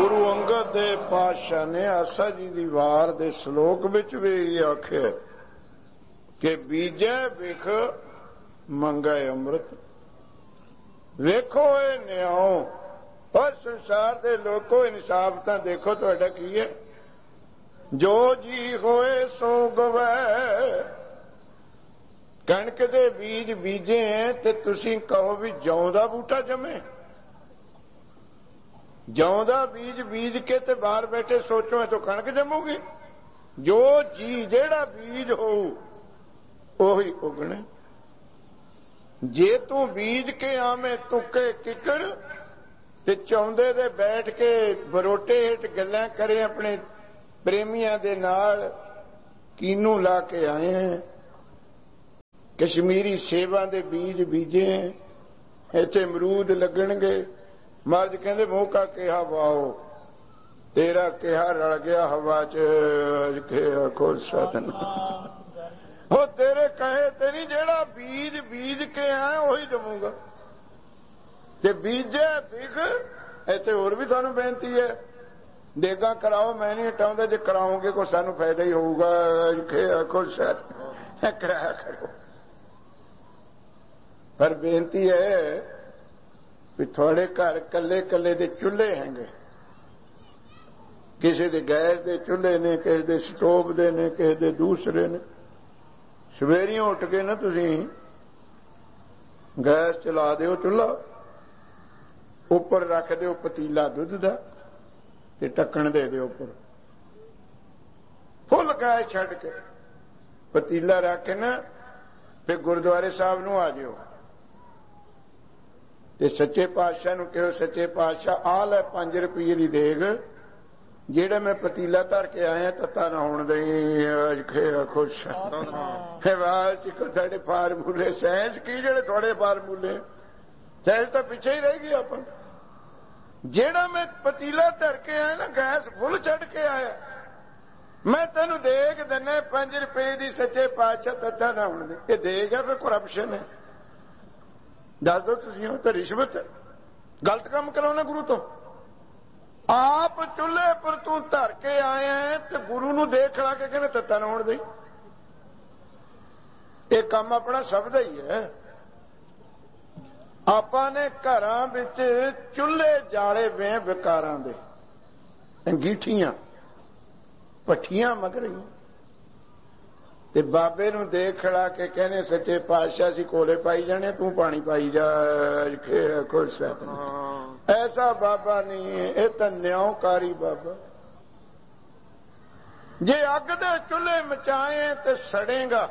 गुरु अंगद दे पातशाह ने आसा जी दी वार दे श्लोक विच भी आखे कि बीजे बिख मंगे अमृत। वेखो ये न्याओ और संसार दे लोगों इंसाफ तां देखो तुहाडा की है। जो जी होए सो गवै। कणक दे बीज बीजे हैं ते तुसीं कहो भी जौ दा बूटा जमे। जौ दा बीज बीज के ते बाहर बैठे सोचो तो कणक जमूगी। जो जी जेड़ा बीज होऊ ओही उगने। जे तू बीज के आवे तुके किकड़ ते चौंदे दे बैठ के बरोटे हेठ गल्लां करे अपने प्रेमियां दे नाल कीनू ला के आए हैं। कश्मीरी सेवा दे बीज बीजे हैं। इत्थे अमरूद लगणगे। महाराज कहंदे मूंह का केहा वाओ तेरा केहा रल गया हवा च खोल साधन हो तेरे कहे तेरी जेड़ा बीज बीज के आए वही जमूगा। ते बीजे बिख इत्थे होर भी थानू बेनती है देगा कराओ मैं नहीं हटाऊंगा जे कराओगे को सानू फायदा ही होगा। खोल साधन कराया करो। पर बेनती है भी थोड़े घर कले कले दे चूल्हे हैंगे। किसी दे गैस दे चूल्हे ने किसी दे स्टोव दे ने किसी दे दूसरे ने। सवेरियों उठ के ना तुसी गैस चला दिओ चूल्हा उपर रख दिओ पतीला दुध दा ते ढक्कन दे दिओ उपर फुल गैस छड्ड के पतीला रख के ना फिर गुरुद्वारे साहब नूं आ जाओ ते सच्चे पातशाह नूं कहो सच्चे पातशाह आ लै 5 रुपये दी देग जेड़ा मैं पतीला धर के आया तत्ता ना होण दई। खुश सिखो साडे फार्मूले साइंस की जेड़े थोड़े फार्मूले साइंस तो पिछे ही रह गई अपन। जेड़ा मैं पतीला धर के आया ना गैस फुल चढ़ के आया मैं तेनू देग देना 5 रुपये दी सच्चे पातशाह तत्ता ना होण दे। ये देग है फिर करप्शन है। दस दो तुसीं तो रिश्वत है। गलत काम कराना गुरु तो आप चूल्हे पर तू धर के आए हैं तो गुरु नूं देख ला के कहने तत्ता ना होण दे। ये काम अपना सब दा ही है। आपां ने घरां विच चूल्हे जाले वे विकारां दे अंगीठियां भट्ठियां मग रही ते बाबे नूं देख खड़ा के कहने सच्चे पातशाह सी कोले पाई जाने तू पानी पाई जा। खुश ऐसा बाबा नहीं है। यह तो न्यायकारी बाबा। जे अग दे चूल्हे मचाए तो सड़ेगा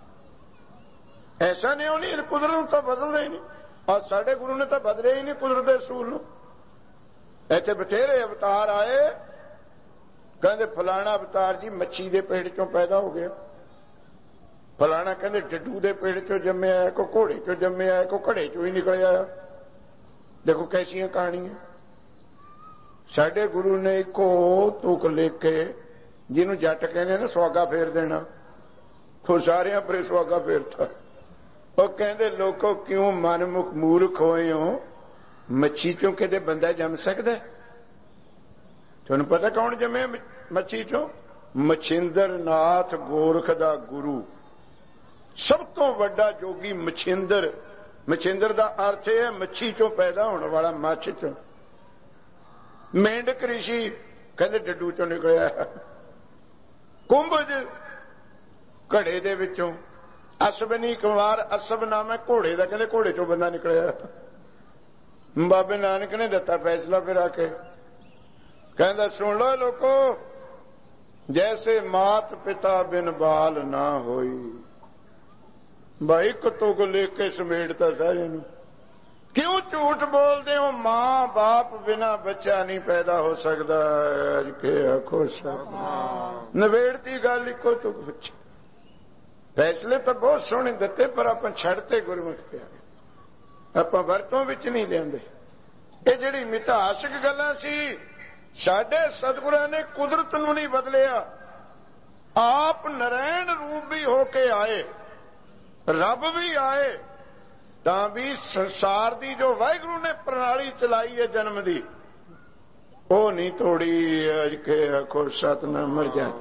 ऐसा नहीं कुदरत तो बदलते ही नहीं। और साडे गुरु ने तो बदले ही नहीं कुदरत के असूल नूं। इत्थे बथेरे अवतार आए कहते फलाना अवतार जी मच्छी के पेट चों पैदा हो गया। फलाना कहते डड्डू के पेट चो जमे आया को घोड़े चो जमे आया को घड़े चो ही निकल आया। देखो कैसियां कहानियां। साडे गुरु ने एको तुक लिख के जिन्हों जट कहने ना सुहागा फेर देना तो सारिया परे सुहागा फेरता। वो कहते लोगों क्यों मनमुख मूर्ख होए हो मच्छी चों किते बंदा जम सकता है। तुहानूं पता कौन जमे मच्छी चों? मछिंदर नाथ गोरख दा गुरु सब तो वड्डा जोगी मछिंदर। मछिंदर दा अर्थ है मच्छी चों पैदा होने वाला मच्छ चों। मेंढक ऋषि कहते डड्डू चों निकलिया। कुंभज घड़े दे विचों। असबनी कुमार असब नाम है घोड़े का कहते घोड़े चों बंदा निकलिया। बाबे नानक ने दिता फैसला फिर आके कहता सुन लो लोको जैसे मात पिता बिन बाल ना होई। भाई कुत्तों को लेके समेटता सारे नूं। क्यों झूठ बोलते हो? मां बाप बिना बच्चा नहीं पैदा हो सकता। खुश नवेड़ती गल इको तो बच्चे फैसले तो बहुत सोहने दिते पर आप छड़ते गुरमुख पे आप वरतों विच नहीं लेंदे। ये जिहड़ी मिथासक गल्लां सी साडे सतगुरां ने कुदरत नूं नहीं बदलिया। आप नारायण रूप भी होके आए रब भी आए तां भी संसार दी जो वाहिगुरू ने प्रणाली चलाई है जन्म दी ਉਹ ਨਹੀਂ ਤੋੜੀ ਅਜ ਕੇ ਆਖੋ ਸਤਿਨਾਮ ਮਰਜ਼ਾਦਾ।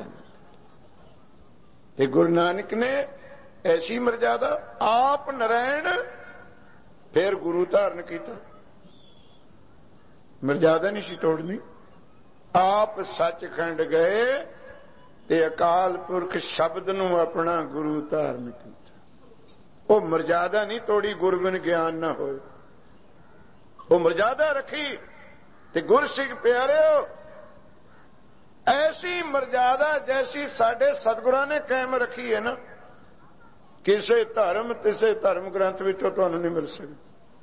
ਤੇ ਗੁਰੂ ਨਾਨਕ ਨੇ ਐਸੀ ਮਰਜ਼ਾਦਾ ਆਪ ਨਰੈਣ ਫਿਰ ਗੁਰੂ ਧਾਰਨ ਕੀਤਾ। ਮਰਜ਼ਾਦਾ ਨਹੀਂ ਸੀ ਤੋੜਨੀ। ਆਪ ਸੱਚਖੰਡ ਗਏ ਤੇ ਅਕਾਲ ਪੁਰਖ ਸ਼ਬਦ ਨੂੰ ਆਪਣਾ ਗੁਰੂ ਧਾਰਨ ਕੀਤਾ। ਉਹ ਮਰਜ਼ਾਦਾ ਨਹੀਂ ਤੋੜੀ ਗੁਰਬਿਨ ਗਿਆਨ ਨਾ ਹੋਏ। ਉਹ ਮਰਜ਼ਾਦਾ ਰੱਖੀ। ਤੇ ਗੁਰਸਿੱਖ ਪਿਆਰਿਓ ਐਸੀ ਮਰਜ਼ਾਦਾ ਜੈਸੀ ਸਾਡੇ ਸਤਿਗੁਰਾਂ ਨੇ ਕਾਇਮ ਰੱਖੀ ਹੈ ਨਾ, ਕਿਸੇ ਧਰਮ ਕਿਸੇ ਧਰਮ ਗ੍ਰੰਥ ਵਿੱਚੋਂ ਤੁਹਾਨੂੰ ਨਹੀਂ ਮਿਲ ਸਕਦੀ।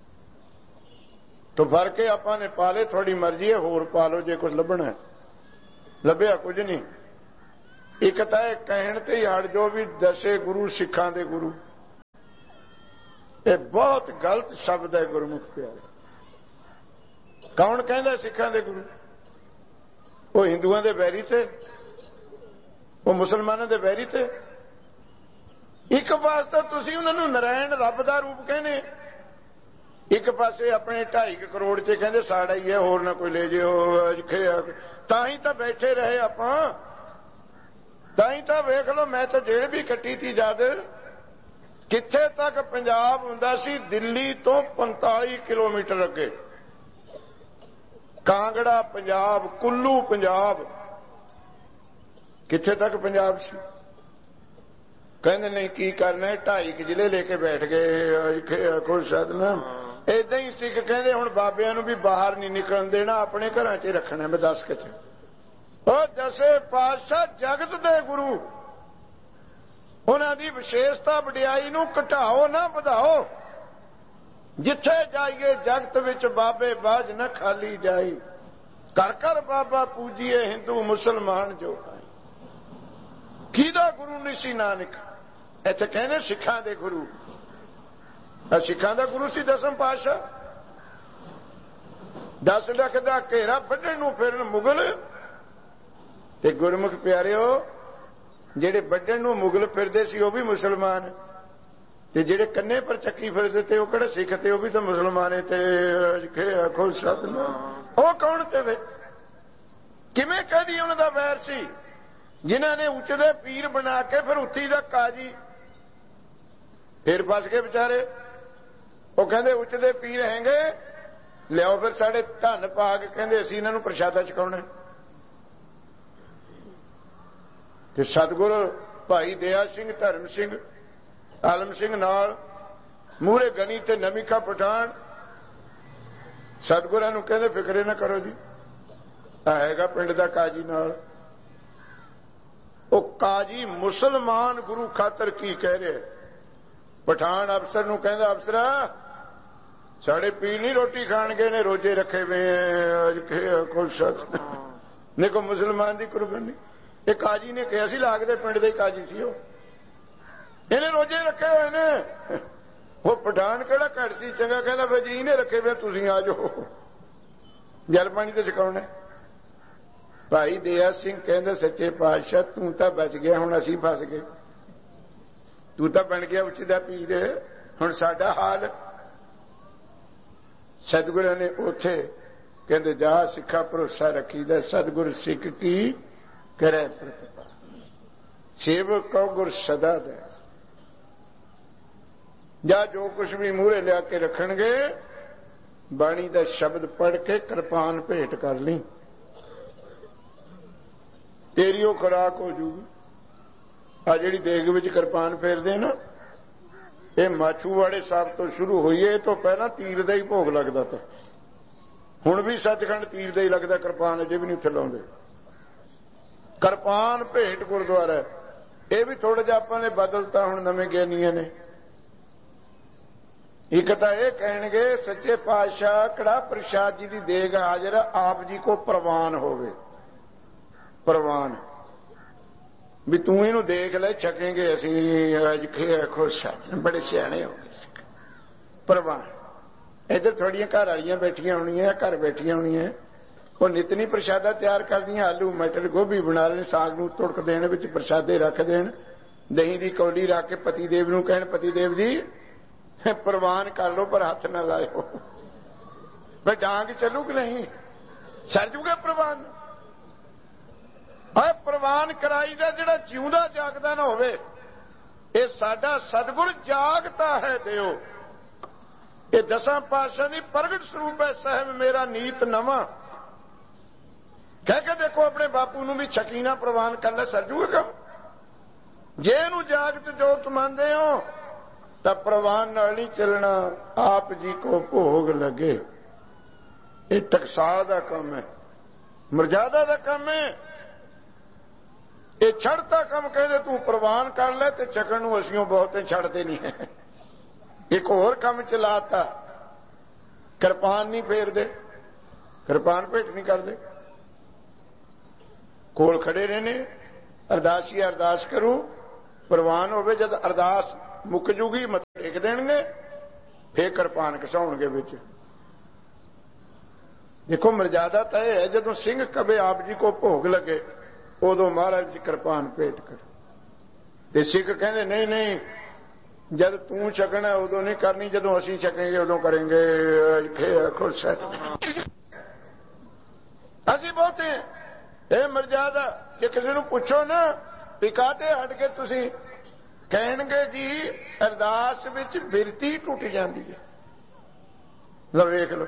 ਤੋ ਫਰਕ ਹੈ ਆਪਾਂ ਨੇ ਪਾਲੇ, ਤੁਹਾਡੀ ਮਰਜ਼ੀ ਹੈ ਹੋਰ ਪਾ ਲਓ ਜੇ ਕੁਝ ਲੱਭਣਾ ਹੈ। ਲੱਭਿਆ ਕੁਝ ਨਹੀਂ। ਇੱਕ ਤਾਂ ਇਹ ਕਹਿਣ ਤੇ ਹੀ ਹਟ ਜੋ ਵੀ ਦਸੇ ਗੁਰੂ ਸਿੱਖਾਂ ਦੇ ਗੁਰੂ, ਇਹ ਬਹੁਤ ਗਲਤ ਸ਼ਬਦ ਹੈ ਗੁਰਮੁਖ ਪਿਆਰੇ। ਕੌਣ ਕਹਿੰਦਾ ਸਿੱਖਾਂ ਦੇ ਗੁਰੂ? ਉਹ ਹਿੰਦੂਆਂ ਦੇ ਵੈਰੀ ਤੇ, ਉਹ ਮੁਸਲਮਾਨਾਂ ਦੇ ਵੈਰੀ ਤੇ। ਇੱਕ ਪਾਸੇ ਤੁਸੀਂ ਉਹਨਾਂ ਨੂੰ ਨਰਾਇਣ ਰੱਬ ਦਾ ਰੂਪ ਕਹਿੰਦੇ, ਇੱਕ ਪਾਸੇ ਆਪਣੇ 2.5 ਕਰੋੜ ਚ ਕਹਿੰਦੇ ਸਾੜਾ ਹੀ ਹੈ, ਹੋਰ ਨਾ ਕੋਈ ਲੈ ਜਿਓ। ਤਾਂ ਹੀ ਤਾਂ ਬੈਠੇ ਰਹੇ ਆਪਾਂ, ਤਾਂ ਹੀ ਤਾਂ ਵੇਖ ਲਓ ਮੈਂ ਤਾਂ ਜੇਲ੍ਹ ਵੀ ਕੱਟੀ ਤੀ ਜਦ। ਕਿੱਥੇ ਤੱਕ ਪੰਜਾਬ ਹੁੰਦਾ ਸੀ? ਦਿੱਲੀ ਤੋਂ 45 ਕਿਲੋਮੀਟਰ ਅੱਗੇ ਕਾਂਗੜਾ ਪੰਜਾਬ, ਕੁੱਲੂ ਪੰਜਾਬ, ਕਿੱਥੇ ਤੱਕ ਪੰਜਾਬ ਸੀ? ਕਹਿੰਦੇ ਨਹੀਂ ਕੀ ਕਰਨਾ, 2.5 ਜ਼ਿਲ੍ਹੇ ਲੈ ਕੇ ਬੈਠ ਗਏ ਕੋਈ ਸਤਿਨਾਮ। ਏਦਾਂ ਹੀ ਸਿੱਖ ਕਹਿੰਦੇ ਹੁਣ ਬਾਬਿਆਂ ਨੂੰ ਵੀ ਬਾਹਰ ਨਹੀਂ ਨਿਕਲਣ ਦੇਣਾ, ਆਪਣੇ ਘਰਾਂ 'ਚ ਰੱਖਣਾ। ਮੈਂ ਦੱਸ ਕੇ ਉਹ ਦਸੇ ਪਾਤਸ਼ਾਹ ਜਗਤ ਦੇ ਗੁਰੂ, ਉਹਨਾਂ ਦੀ ਵਿਸ਼ੇਸ਼ਤਾ ਵਡਿਆਈ ਨੂੰ ਘਟਾਓ ਨਾ ਵਧਾਓ। ਜਿੱਥੇ ਜਾਈਏ ਜਗਤ ਵਿੱਚ ਬਾਬੇ ਬਾਝ ਨਾ ਖਾਲੀ ਜਾਈ, ਘਰ ਘਰ ਬਾਬਾ ਪੂਜੀਏ ਹਿੰਦੂ ਮੁਸਲਮਾਨ ਜੋ। ਕਿਹਦਾ ਗੁਰੂ ਨਹੀਂ ਸੀ ਨਾਨਕ? ਇੱਥੇ ਕਹਿੰਦੇ ਸਿੱਖਾਂ ਦੇ ਗੁਰੂ। ਸਿੱਖਾਂ ਦਾ ਗੁਰੂ ਸੀ ਦਸਮ ਪਾਤਸ਼ਾਹ। 10 ਲੱਖ ਦਾ ਘੇਰਾ ਵੱਢਣ ਨੂੰ ਫਿਰਨ ਮੁਗਲ। ਤੇ ਗੁਰਮੁਖ ਪਿਆਰਿਓ ਜਿਹੜੇ ਵੱਢਣ ਨੂੰ ਮੁਗਲ ਫਿਰਦੇ ਸੀ ਉਹ ਵੀ ਮੁਸਲਮਾਨ, ਤੇ ਜਿਹੜੇ ਕੰਨੇ ਪਰ ਚੱਕੀ ਫਿਰਦੇ ਤੇ ਉਹ ਕਿਹੜੇ ਸਿੱਖ ਤੇ ਉਹ ਵੀ ਤਾਂ ਮੁਸਲਮਾਨ। ਤੇ ਆਖੋ ਸਤਿਨਾਮ। ਉਹ ਕੌਣ ਤੇ ਵੇ? ਕਿਵੇਂ ਕਹਦੀ ਉਹਨਾਂ ਦਾ ਵੈਰ ਸੀ? ਜਿਨ੍ਹਾਂ ਨੇ ਉੱਚ ਦੇ ਪੀਰ ਬਣਾ ਕੇ ਫਿਰ ਉੱਥੀ ਦਾ ਕਾਜੀ, ਫਿਰ ਫਸ ਗਏ ਵਿਚਾਰੇ। ਉਹ ਕਹਿੰਦੇ ਉੱਚ ਦੇ ਪੀਰ ਹੈਗੇ, ਲਿਆਓ ਫਿਰ ਸਾਡੇ ਧਨ ਭਾਗ, ਕਹਿੰਦੇ ਅਸੀਂ ਇਹਨਾਂ ਨੂੰ ਪ੍ਰਸ਼ਾਦਾ ਛਕਾਉਣਾ। ਤੇ ਸਤਿਗੁਰੂ ਭਾਈ ਦਇਆ ਸਿੰਘ, ਧਰਮ ਸਿੰਘ, ਆਲਮ ਸਿੰਘ ਨਾਲ ਮੂਹਰੇ ਗਨੀ ਤੇ ਨਮੀਖਾ ਪਠਾਨ। ਸਤਿਗੁਰਾਂ ਨੂੰ ਕਹਿੰਦੇ ਫਿਕਰੇ ਨਾ ਕਰੋ ਜੀ, ਆਏਗਾ ਪਿੰਡ ਦਾ ਕਾਜੀ ਨਾਲ। ਉਹ ਕਾਜੀ ਮੁਸਲਮਾਨ ਗੁਰੂ ਖਾਤਰ ਕੀ ਕਹਿ ਰਿਹਾ? ਪਠਾਨ ਅਫਸਰ ਨੂੰ ਕਹਿੰਦਾ ਅਫਸਰਾ ਸਾਡੇ ਪੀਰ ਨਹੀਂ ਰੋਟੀ ਖਾਣਗੇ, ਨੇ ਰੋਜੇ ਰੱਖੇ ਵੇ ਨੇ ਕੋ ਮੁਸਲਮਾਨ ਦੀ ਕੁਰਬਾਨੀ। ਇਹ ਕਾਜੀ ਨੇ ਕਿਹਾ ਸੀ, ਲੱਗਦੇ ਪਿੰਡ ਦੇ ਕਾਜੀ ਸੀ ਉਹ, ਇਹਨੇ ਰੋਜੇ ਰੱਖੇ ਹੋਏ ਨੇ। ਉਹ ਪਠਾਨ ਕਿਹੜਾ ਘੱਟ ਸੀ ਚੰਗਾ, ਕਹਿੰਦਾ ਫਿਰ ਜੀ ਇਹਨੇ ਰੱਖੇ ਵੇ, ਤੁਸੀਂ ਆ ਜਾਓ ਜਲ ਪਾਣੀ ਤੇ ਛਕਾਉਣਾ। ਭਾਈ ਦਇਆ ਸਿੰਘ ਕਹਿੰਦਾ ਸੱਚੇ ਪਾਤਸ਼ਾਹ ਤੂੰ ਤਾਂ ਬਚ ਗਿਆ, ਹੁਣ ਅਸੀਂ ਫਸ ਗਏ। ਤੂੰ ਤਾਂ ਬਣ ਗਿਆ ਉੱਚ ਦਾ ਪੀਰ, ਹੁਣ ਸਾਡਾ ਹਾਲ। ਸਤਿਗੁਰਾਂ ਨੇ ਉੱਥੇ ਕਹਿੰਦੇ ਜਾ ਸਿੱਖਾ ਭਰੋਸਾ ਰੱਖੀਦਾ, ਸਤਿਗੁਰ ਸਿੱਖ ਕੀ ਕਰੇ ਪ੍ਰਤਿਪਾ, ਸੇਵਕ ਕਉ ਗੁਰ ਸਦਾ ਦੇ। ਜਾਂ ਜੋ ਕੁਛ ਵੀ ਮੂਹਰੇ ਲਿਆ ਕੇ ਰੱਖਣਗੇ, ਬਾਣੀ ਦਾ ਸ਼ਬਦ ਪੜ੍ਹ ਕੇ ਕਿਰਪਾਨ ਭੇਟ ਕਰ ਲਈ, ਤੇਰੀ ਉਹ ਖੁਰਾਕ ਹੋ ਜੂਗੀ। ਆ ਜਿਹੜੀ ਦੇਗ ਵਿੱਚ ਕਿਰਪਾਨ ਫੇਰਦੇ ਨਾ, ਇਹ ਮਾਛੂਵਾੜੇ ਸਾਹਿਬ ਤੋਂ ਸ਼ੁਰੂ ਹੋਈ। ਇਹ ਤੋਂ ਪਹਿਲਾਂ ਤੀਰ ਦਾ ਹੀ ਭੋਗ ਲੱਗਦਾ ਤਾ। ਹੁਣ ਵੀ ਸੱਚਖੰਡ ਤੀਰ ਦਾ ਹੀ ਲੱਗਦਾ, ਕਿਰਪਾਨ ਅਜੇ ਵੀ ਨਹੀਂ ਉੱਥੇ ਲਾਉਂਦੇ। ਕਿਰਪਾਨ ਭੇਟ ਗੁਰਦੁਆਰਾ, ਇਹ ਵੀ ਥੋੜਾ ਜਿਹਾ ਆਪਾਂ ਨੇ ਬਦਲਤਾ ਹੁਣ ਨਵੇਂ ਗਿਆਨੀਆਂ ਨੇ। ਇੱਕ ਤਾਂ ਇਹ ਕਹਿਣਗੇ ਸੱਚੇ ਪਾਤਸ਼ਾਹ ਕੜਾ ਪ੍ਰਸ਼ਾਦ ਜੀ ਦੀ ਦੇਗ ਹਾਜ਼ਰ, ਆਪ ਜੀ ਕੋ ਪ੍ਰਵਾਨ ਹੋਵੇ। ਪ੍ਰਵਾਨ ਵੀ ਤੂੰ ਇਹਨੂੰ ਦੇਖ ਲੈ, ਛਕੇਂਗੇ ਅਸੀਂ। ਅੱਜ ਖੁਸ਼ ਬੜੇ ਸਿਆਣੇ ਹੋ ਗਏ। ਪ੍ਰਵਾਨ ਇੱਧਰ ਥੋੜੀਆਂ ਘਰ ਵਾਲੀਆਂ ਬੈਠੀਆਂ ਹੋਣੀਆਂ, ਘਰ ਬੈਠੀਆਂ ਹੋਣੀਆਂ, ਉਹ ਨਿਤਨੀ ਪ੍ਰਸ਼ਾਦਾ ਤਿਆਰ ਕਰਦੀਆਂ, ਆਲੂ ਮਟਰ ਗੋਭੀ ਬਣਾ ਲੈਣ, ਸਾਗ ਨੂੰ ਤੁੜਕ ਦੇਣ, ਵਿੱਚ ਪ੍ਰਸ਼ਾਦੇ ਰੱਖ ਦੇਣ, ਦਹੀਂ ਦੀ ਕੌਲੀ ਰੱਖ ਕੇ ਪਤੀ ਦੇਵ ਨੂੰ ਕਹਿਣ ਪਤੀ ਦੇਵ ਜੀ ਪ੍ਰਵਾਨ ਕਰ ਲਓ ਪਰ ਹੱਥ ਨਾ ਲਾਇਓ। ਬਈ ਡਾਂਗ ਚੱਲੂ ਕਿ ਨਹੀਂ? ਸਰ ਜੂਗਾ ਪ੍ਰਵਾਨ। ਪ੍ਰਵਾਨ ਕਰਾਈ ਦਾ ਜਿਹੜਾ ਜਿਉਂਦਾ ਜਾਗਦਾ ਨਾ ਹੋਵੇ। ਇਹ ਸਾਡਾ ਸਤਿਗੁਰ ਜਾਗਤਾ ਹੈ ਦਿਓ। ਇਹ ਦਸਾਂ ਪਾਤਸ਼ਾਹ ਦੀ ਪ੍ਰਗਟ ਸਰੂਪ ਹੈ। ਸਾਹਿਬ ਮੇਰਾ ਨੀਤ ਨਵਾਂ ਕਹਿ ਕੇ ਦੇਖੋ ਆਪਣੇ ਬਾਪੂ ਨੂੰ ਵੀ ਸ਼ਕੀਨਾ ਪ੍ਰਵਾਨ ਕਰ ਲੈ, ਸਰ ਜੂਗਾ ਕੰਮ। ਜੇ ਇਹਨੂੰ ਜਾਗਤ ਜੋਤ ਮੰਨਦੇ ਹੋ ਤਾਂ ਪ੍ਰਵਾਨ ਨਾਲ ਨਹੀਂ ਚੱਲਣਾ। ਆਪ ਜੀ ਕੋ ਭੋਗ ਲੱਗੇ। ਇਹ ਟਕਸਾਲ ਦਾ ਕੰਮ ਹੈ, ਮਰਜ਼ਾਦਾ ਦਾ ਕੰਮ ਹੈ। ਇਹ ਛੱਡਤਾ ਕੰਮ ਕਹਿੰਦੇ ਤੂੰ ਪ੍ਰਵਾਨ ਕਰ ਲੈ ਤੇ ਛਕਣ ਨੂੰ ਅਸੀਂ ਬਹੁਤੇ ਛੱਡਦੇ ਨਹੀਂ ਹੈ। ਇੱਕ ਹੋਰ ਕੰਮ ਚਲਾਤਾ, ਕਿਰਪਾਨ ਨਹੀਂ ਫੇਰਦੇ, ਕਿਰਪਾਨ ਭੇਟ ਨਹੀਂ ਕਰਦੇ। ਕੋਲ ਖੜੇ ਰਹਿਣੇ, ਅਰਦਾਸੀ ਅਰਦਾਸ ਕਰੂ, ਪ੍ਰਵਾਨ ਹੋਵੇ। ਜਦ ਅਰਦਾਸ ਮੁੱਕ ਜੂਗੀ ਮੱਥਾ ਟੇਕ ਦੇਣਗੇ, ਫੇਰ ਕਿਰਪਾਨ ਘਸਾਉਣਗੇ ਵਿੱਚ। ਦੇਖੋ ਮਰਜ਼ਾਦਾ ਤਾਂ ਇਹ ਹੈ, ਜਦੋਂ ਸਿੰਘ ਕਵੇ ਆਪ ਜੀ ਕੋ ਭੋਗ ਲੱਗੇ ਉਦੋਂ ਮਹਾਰਾਜ ਜੀ ਕਿਰਪਾਨ ਭੇਟ ਕਰ। ਤੇ ਸਿੱਖ ਕਹਿੰਦੇ ਨਹੀਂ ਨਹੀਂ, ਜਦ ਤੂੰ ਛਕਣਾ ਉਦੋਂ ਨਹੀਂ ਕਰਨੀ, ਜਦੋਂ ਅਸੀਂ ਛਕਾਂਗੇ ਉਦੋਂ ਕਰਾਂਗੇ। ਅਸੀਂ ਬਹੁਤੇ ਇਹ ਮਰਜ਼ਾਦਾ। ਜੇ ਕਿਸੇ ਨੂੰ ਪੁੱਛੋ ਨਾ ਵੀ ਕਾਹਤੇ ਹਟ ਕੇ ਤੁਸੀਂ, ਕਹਿਣਗੇ ਜੀ ਅਰਦਾਸ ਵਿੱਚ ਬਿਰਤੀ ਟੁੱਟ ਜਾਂਦੀ ਹੈ। ਲਓ ਵੇਖ ਲਓ।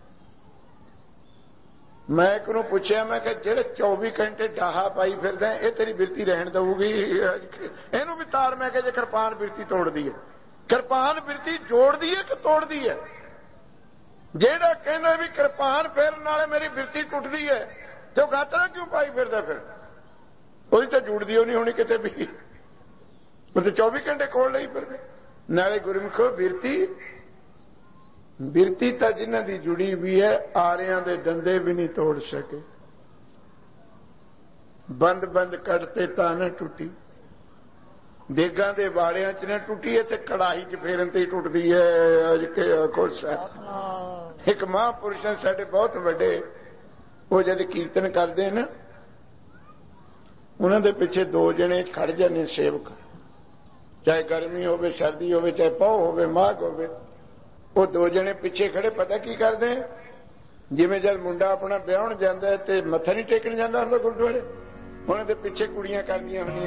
ਮੈਂ ਇੱਕ ਨੂੰ ਪੁੱਛਿਆ, ਮੈਂ ਕਿਹਾ ਜਿਹੜੇ 24 ਘੰਟੇ ਡਾਹਾ ਪਾਈ ਫਿਰਦਾ ਇਹ ਤੇਰੀ ਬਿਰਤੀ ਰਹਿਣ ਦਊਗੀ? ਇਹਨੂੰ ਵੀ ਤਾਰ। ਮੈਂ ਕਿਹਾ ਜੇ ਕਿਰਪਾਨ ਬਿਰਤੀ ਤੋੜਦੀ ਹੈ, ਕਿਰਪਾਨ ਬਿਰਤੀ ਜੋੜਦੀ ਹੈ ਕਿ ਤੋੜਦੀ ਹੈ? ਜਿਹੜਾ ਕਹਿੰਦਾ ਵੀ ਕਿਰਪਾਨ ਫੇਰਨ ਨਾਲੇ ਮੇਰੀ ਬਿਰਤੀ ਟੁੱਟਦੀ ਹੈ ਤੇ ਉਹ ਗਾਤਰਾ ਕਿਉਂ ਪਾਈ ਫਿਰਦਾ? ਫਿਰ ਉਹਦੀ ਤਾਂ ਜੁੜਦੀ ਉਹ ਨਹੀਂ ਹੋਣੀ ਕਿਤੇ ਵੀ। ਉਹ ਤੇ 24 ਘੰਟੇ ਕੋਲ ਲਈ ਫਿਰਦੇ। ਨਾਲੇ ਗੁਰਮੁਖੋ ਬਿਰਤੀ ਤਾਂ ਜਿਨ੍ਹਾਂ ਦੀ ਜੁੜੀ ਵੀ ਹੈ ਆਰਿਆਂ ਦੇ ਡੰਡੇ ਵੀ ਨਹੀਂ ਤੋੜ ਸਕੇ। ਬੰਦ ਬੰਦ ਕੱਢਤੇ ਤਾਂ ਨਾ ਟੁੱਟੀ, ਦੇਗਾਂ ਦੇ ਵਾਲਿਆਂ 'ਚ ਨਾ ਟੁੱਟੀ ਹੈ ਤੇ ਕੜਾਹੀ 'ਚ ਫੇਰਨ ਤੇ ਹੀ ਟੁੱਟਦੀ ਹੈ। ਅੱਜ ਕੇ ਖੁਸ਼ ਹੈ। ਇੱਕ ਮਹਾਂਪੁਰਸ਼ ਸਾਡੇ ਬਹੁਤ ਵੱਡੇ, ਉਹ ਜਦ ਕੀਰਤਨ ਕਰਦੇ ਨਾ ਉਹਨਾਂ ਦੇ ਪਿੱਛੇ 2 ਜਣੇ ਖੜ ਜਾਂਦੇ ਸੇਵਕ, ਚਾਹੇ ਗਰਮੀ ਹੋਵੇ ਸਰਦੀ ਹੋਵੇ, ਚਾਹੇ ਪੌ ਹੋਵੇ ਮਾਘ ਹੋਵੇ। ਉਹ 2 ਜਣੇ ਪਿੱਛੇ ਖੜੇ, ਪਤਾ ਕੀ ਕਰਦੇ? ਜਿਵੇਂ ਜਦ ਮੁੰਡਾ ਆਪਣਾ ਵਿਆਹਣ ਜਾਂਦਾ ਤੇ ਮੱਥਾ ਨਹੀਂ ਟੇਕਣ ਜਾਂਦਾ ਹੁੰਦਾ ਗੁਰਦੁਆਰੇ, ਉਹਨਾਂ ਦੇ ਪਿੱਛੇ ਕੁੜੀਆਂ ਕਰਦੀਆਂ ਹੁੰਦੀਆਂ